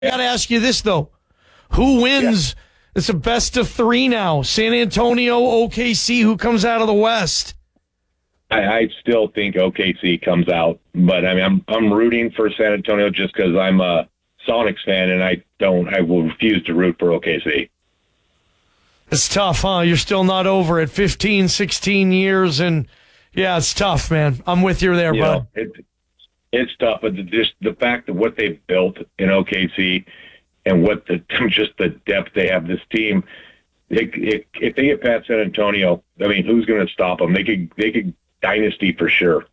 got to ask you this, though. Who wins? Yeah. It's a best of three now. San Antonio, OKC, who comes out of the West? I still think OKC comes out, but I mean, I'm rooting for San Antonio just because I'm a Sonics fan, and I will refuse to root for OKC. It's tough, huh? You're still not over it. 15, 16 years, and yeah, it's tough, man. I'm with you there, bud. It's tough, but just the fact that what they've built in OKC and what just the depth they have, this team, if they get past San Antonio, I mean, who's going to stop them? They could dynasty for sure.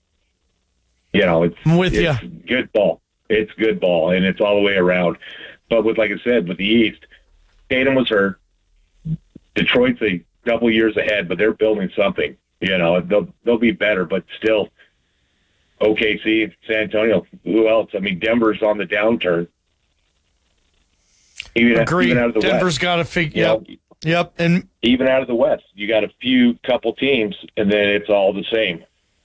I'm with you. Good ball. It's good ball, and it's all the way around. But like I said, with the East, Tatum was hurt. Detroit's a couple years ahead, but they're building something. They'll be better, but still, OKC, San Antonio, who else? I mean, Denver's on the downturn. Even out of the Denver's West. got to figure. Yep. And even out of the West, you got a couple teams, and then it's all the same.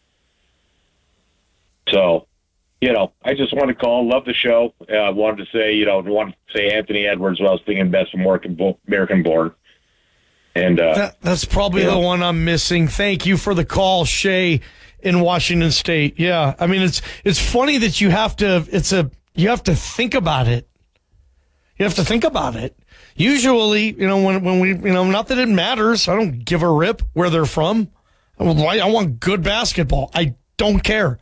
So, I just want to call. Love the show. I wanted to say, Anthony Edwards. When I was thinking best American born. And that's probably the one I'm missing. Thank you for the call, Shay in Washington State. Yeah, I mean it's funny that you have to think about it. You have to think about it. Usually, when we not that it matters. I don't give a rip where they're from. I want good basketball. I don't care.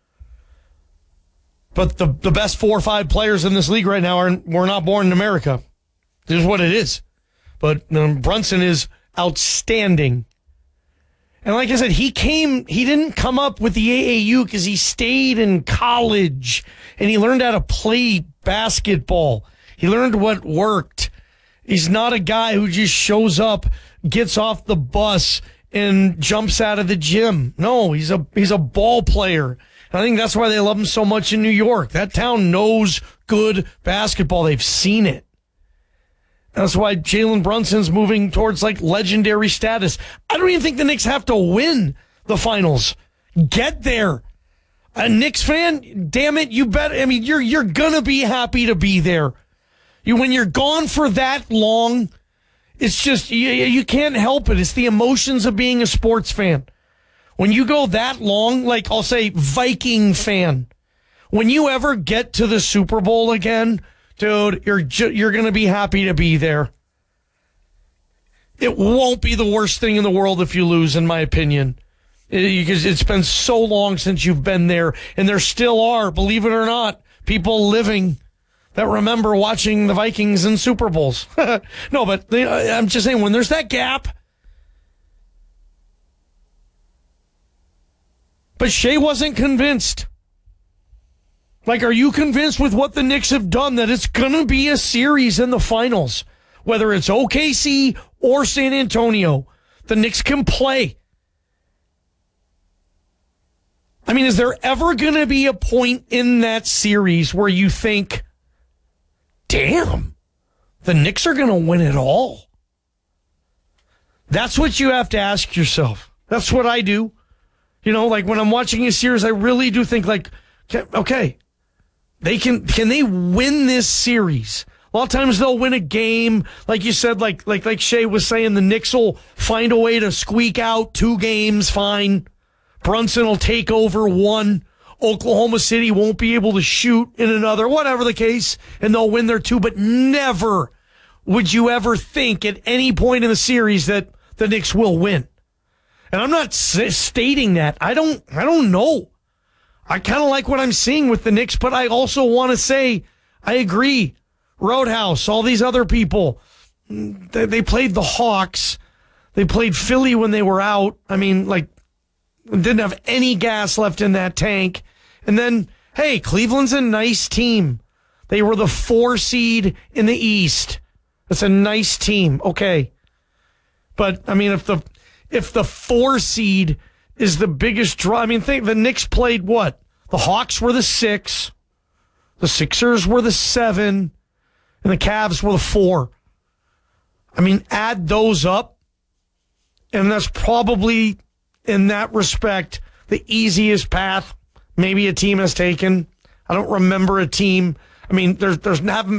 But the best 4 or 5 players in this league right now were not born in America. This is what it is. But Brunson is outstanding. And like I said, he didn't come up with the AAU because he stayed in college and he learned how to play basketball. He learned what worked. He's not a guy who just shows up, gets off the bus, and jumps out of the gym. No, he's a ball player. And I think that's why they love him so much in New York. That town knows good basketball. They've seen it. That's why Jalen Brunson's moving towards legendary status. I don't even think the Knicks have to win the finals. Get there. A Knicks fan, damn it, you bet. I mean, you're gonna be happy to be there. When you're gone for that long, it's just you can't help it. It's the emotions of being a sports fan. When you go that long, I'll say Viking fan, when you ever get to the Super Bowl again, dude, you're going to be happy to be there. It won't be the worst thing in the world if you lose, in my opinion. Because it's been so long since you've been there, and there still are, believe it or not, people living that remember watching the Vikings in Super Bowls. No, but I'm just saying, when there's that gap. But Shea wasn't convinced. Are you convinced with what the Knicks have done that it's going to be a series in the finals? Whether it's OKC or San Antonio, the Knicks can play. I mean, is there ever going to be a point in that series where you think, damn, the Knicks are going to win it all? That's what you have to ask yourself. That's what I do. When I'm watching a series, I really do think okay, can they win this series? A lot of times they'll win a game, like you said, like Shay was saying, the Knicks will find a way to squeak out 2 games, fine. Brunson will take over 1. Oklahoma City won't be able to shoot in another, whatever the case, and they'll win their 2. But never would you ever think at any point in the series that the Knicks will win. And I'm not stating that. I don't know. I kind of like what I'm seeing with the Knicks, but I also want to say I agree. Roadhouse, all these other people, they played the Hawks. They played Philly when they were out. I mean, didn't have any gas left in that tank. And then, hey, Cleveland's a nice team. They were the 4 seed in the East. That's a nice team. Okay. But, I mean, if the 4 seed is the biggest draw, I mean, think the Knicks played what? The Hawks were the 6. The Sixers were the 7. And the Cavs were the 4. I mean, add those up. And that's probably, in that respect, the easiest path maybe a team has taken. I don't remember a team. I mean, there's haven't